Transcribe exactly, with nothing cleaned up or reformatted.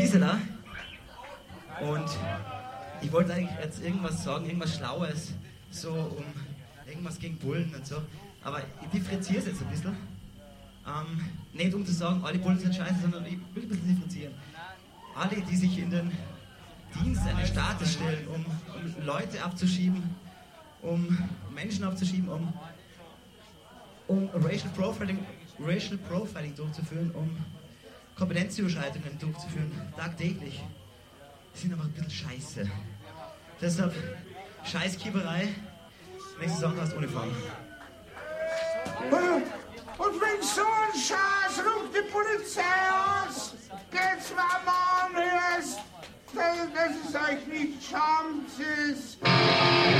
Gisela. Und ich wollte eigentlich jetzt irgendwas sagen, irgendwas Schlaues, so um irgendwas gegen Bullen und so. Aber ich differenziere es jetzt ein bisschen. Ähm, nicht um zu sagen, alle Bullen sind scheiße, sondern ich will ein bisschen differenzieren. Alle, die sich in den Dienst eines Staates stellen, um, um Leute abzuschieben, um Menschen abzuschieben, um, um Racial Profiling, Racial Profiling durchzuführen, um Kompetenzüberschreitungen durchzuführen, tagtäglich, sind aber ein bisschen scheiße. Deshalb Scheißkieberei, nächste Song heißt Uniform. Und wenn so ein Scheiß ruft die Polizei aus, geht's mal an, das ist euch nicht Schamtes.